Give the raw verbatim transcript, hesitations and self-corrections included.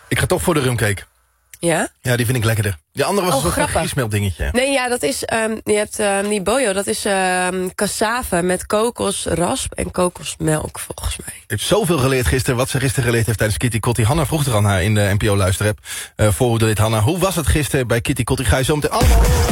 Ik ga toch voor de rumcake. Ja? Ja, die vind ik lekkerder. Die andere was Oh, een soort grappig. griesmeeldingetje. Nee, ja, dat is... Um, je hebt um, die bojo, dat is um, cassave met kokosrasp en kokosmelk, volgens mij. Ik heb zoveel geleerd gisteren. Wat ze gisteren geleerd heeft tijdens Kitty Kotti. Hanna vroeg er aan haar in de N P O-luisterapp. Uh, voor hoe deed Hanna. Hoe was het gisteren bij Kitty Kotti? Ga je zo meteen allemaal...